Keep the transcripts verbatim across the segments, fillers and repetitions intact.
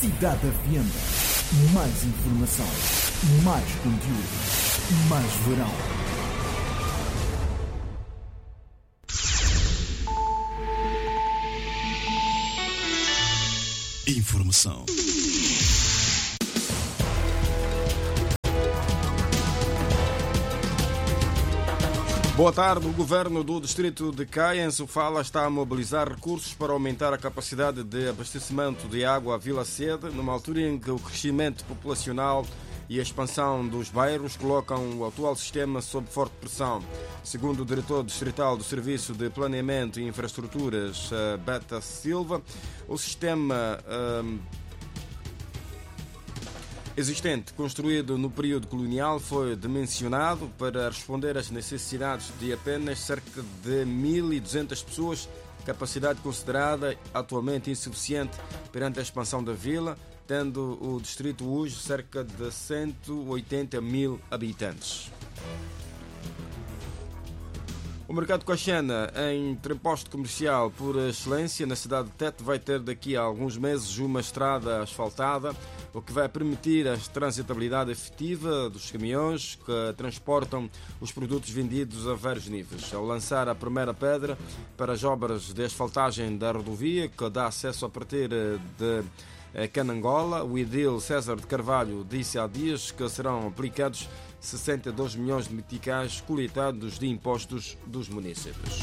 Cidade Avienda. Mais informação, mais conteúdo, mais verão. Informação. Boa tarde. O governo do distrito de Caia, em Sofala, está a mobilizar recursos para aumentar a capacidade de abastecimento de água à Vila Sede, numa altura em que o crescimento populacional e a expansão dos bairros colocam o atual sistema sob forte pressão. Segundo o diretor distrital do Serviço de Planeamento e Infraestruturas, Beta Silva, o sistema um, existente, construído no período colonial, foi dimensionado para responder às necessidades de apenas cerca de mil e duzentas pessoas, capacidade considerada atualmente insuficiente perante a expansão da vila, tendo o distrito hoje cerca de cento e oitenta mil habitantes. O mercado Coxena, em entreposto comercial por excelência na cidade de Tete, vai ter daqui a alguns meses uma estrada asfaltada, o que vai permitir a transitabilidade efetiva dos caminhões que transportam os produtos vendidos a vários níveis. Ao lançar a primeira pedra para as obras de asfaltagem da rodovia, que dá acesso a partir de Canangola, o edil César de Carvalho disse há dias que serão aplicados sessenta e dois milhões de meticais coletados de impostos dos municípios.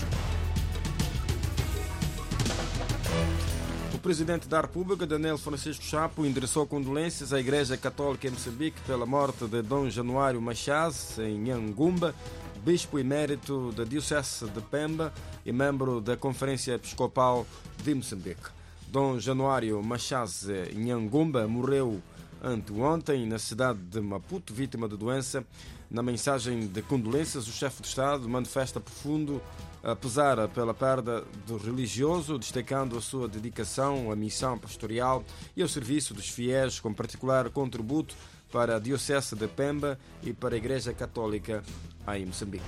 O Presidente da República, Daniel Francisco Chapo, endereçou condolências à Igreja Católica em Moçambique pela morte de Dom Januário Machaz, em Nhangumba, bispo emérito da Diocese de Pemba e membro da Conferência Episcopal de Moçambique. Dom Januário Machaz Nhangumba morreu anteontem na cidade de Maputo, vítima de doença. Na mensagem de condolências, o chefe de Estado manifesta profundo pesar pela perda do religioso, destacando a sua dedicação à missão pastoral e ao serviço dos fiéis, com particular contributo para a Diocese de Pemba e para a Igreja Católica em Moçambique.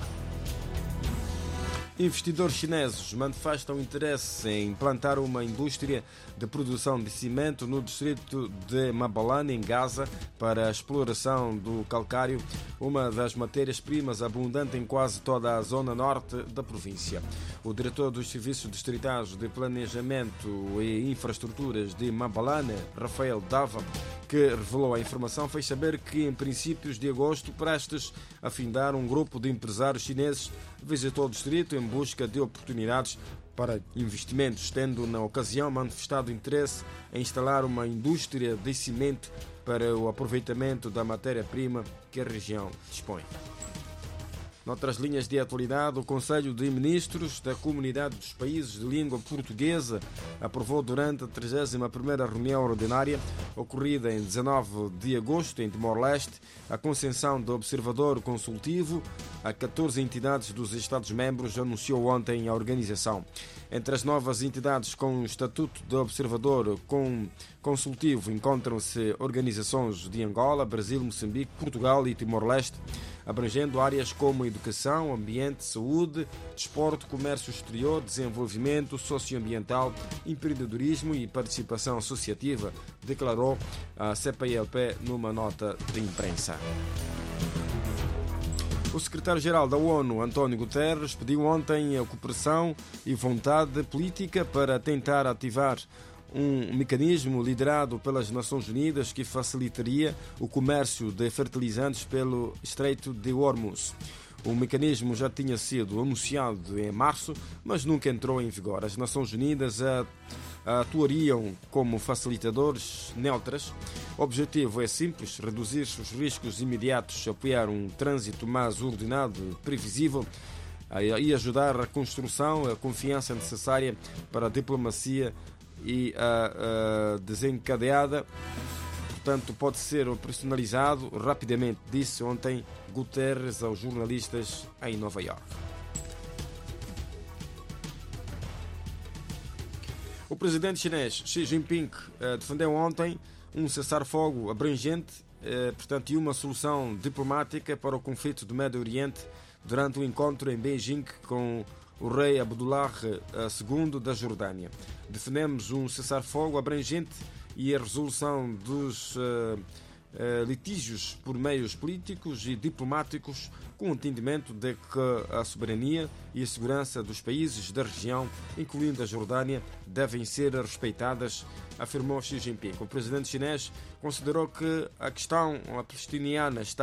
Investidores chineses manifestam interesse em implantar uma indústria de produção de cimento no distrito de Mabalane, em Gaza, para a exploração do calcário, uma das matérias-primas abundante em quase toda a zona norte da província. O diretor dos Serviços Distritais de Planejamento e Infraestruturas de Mabalane, Rafael Dava, que revelou a informação, fez saber que, em princípios de agosto, prestes a findar, um grupo de empresários chineses visitou o distrito em busca de oportunidades para investimentos, tendo na ocasião manifestado interesse em instalar uma indústria de cimento para o aproveitamento da matéria-prima que a região dispõe. Noutras linhas de atualidade, o Conselho de Ministros da Comunidade dos Países de Língua Portuguesa aprovou durante a trigésima primeira reunião ordinária, ocorrida em dezanove de agosto, em Timor-Leste, a concessão de observador consultivo a catorze entidades dos Estados-membros, anunciou ontem a organização. Entre as novas entidades com o estatuto de observador consultivo encontram-se organizações de Angola, Brasil, Moçambique, Portugal e Timor-Leste, abrangendo áreas como educação, ambiente, saúde, desporto, comércio exterior, desenvolvimento socioambiental, empreendedorismo e participação associativa, declarou a C P L P numa nota de imprensa. O secretário-geral da ONU, António Guterres, pediu ontem a cooperação e vontade política para tentar ativar um mecanismo liderado pelas Nações Unidas que facilitaria o comércio de fertilizantes pelo Estreito de Hormuz. O mecanismo já tinha sido anunciado em março, mas nunca entrou em vigor. As Nações Unidas atuariam como facilitadores neutras. O objetivo é simples: reduzir os riscos imediatos, apoiar um trânsito mais ordenado e previsível e ajudar a construção, a confiança necessária para a diplomacia e a, a desencadeada. Portanto, pode ser operacionalizado rapidamente, disse ontem Guterres aos jornalistas em Nova Iorque. O presidente chinês Xi Jinping eh, defendeu ontem um cessar-fogo abrangente, eh, portanto, e uma solução diplomática para o conflito do Médio Oriente durante o encontro em Beijing com o rei Abdullah segundo da Jordânia. Defendemos um cessar-fogo abrangente e a resolução dos uh, uh, litígios por meios políticos e diplomáticos, com o entendimento de que a soberania e a segurança dos países da região, incluindo a Jordânia, devem ser respeitadas, afirmou Xi Jinping. O presidente chinês considerou que a questão palestiniana está